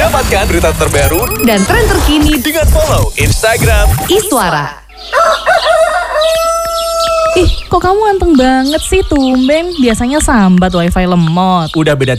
Dapatkan berita terbaru dan tren terkini dengan follow Instagram Iswara. Ih, kok kamu anteng banget sih, tumben. Biasanya sambat wifi lemot. Udah beda